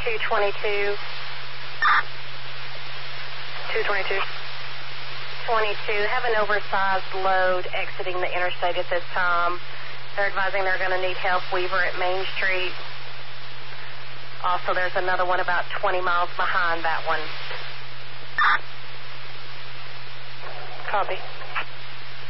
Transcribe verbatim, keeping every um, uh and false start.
two twenty-two. two twenty-two. twenty-two. Have an oversized load exiting the interstate at this time. They're advising they're going to need help Weaver at Main Street. Also, there's another one about twenty miles behind that one. Copy.